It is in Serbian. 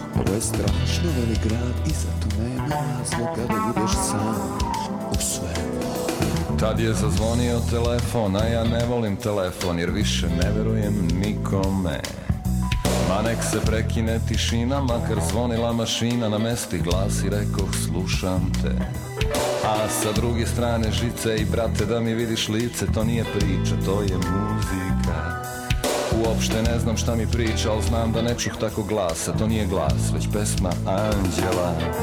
Ovo je strašno velik grad i zato nema razloga da budeš sam u svemu. Tad je zazvonio telefon, a ja ne volim telefon jer više ne verujem nikome. Ma nek se prekine tišina, makar zvonila mašina, na mesti glas i rekoh slušam te. A sa druge strane žice i brate da mi vidiš lice, to nije priča, to je muzika. Uopšte ne znam šta mi priča, ali znam da ne čuh tako glasa, to nije glas, već pesma anđela.